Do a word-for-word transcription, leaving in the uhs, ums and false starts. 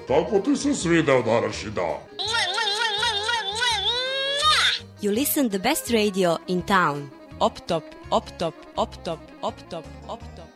Tako ti se svidao današnji dan. You listen the best radio in town. Op top, op top, op top, op top, op top.